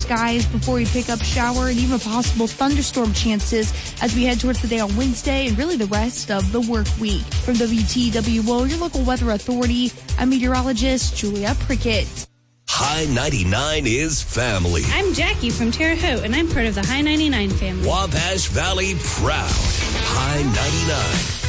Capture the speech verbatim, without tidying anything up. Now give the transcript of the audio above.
skies before we pick up shower and even possible thunderstorm chances as we head towards the day on Wednesday and really the rest of the work week. From W T W O, your local weather authority, I'm meteorologist Julia Prickett. High ninety-nine is family. I'm Jackie from Terre Haute, and I'm part of the High ninety-nine family. Wabash Valley proud. High ninety-nine.